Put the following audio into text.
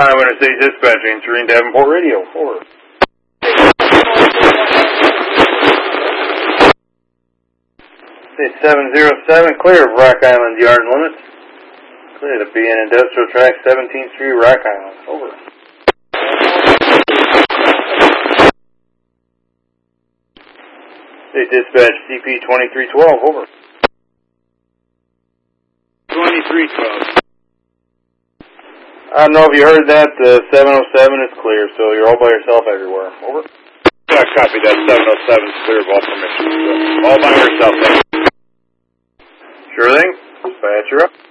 Interstate Dispatching, Serene Davenport Radio. Over. State 707, clear of Rock Island yard limits. Clear to BN Industrial Track 17th Street, Rock Island. Over. State Dispatch CP 2312. Over. 2312. I don't know if you heard that. 707 is clear, so you're all by yourself everywhere. Over. Yeah, copy that. 707 is clear of all permission. So all by yourself. Sure thing. Dispatcher up.